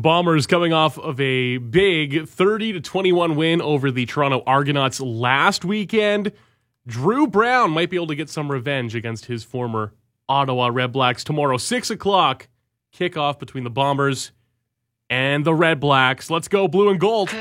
Bombers coming off of a big 30-21 win over the Toronto Argonauts last weekend. Drew Brown might be able to get some revenge against his former Ottawa Red Blacks tomorrow, 6 o'clock, kickoff between the Bombers and the Red Blacks. Let's go blue and gold.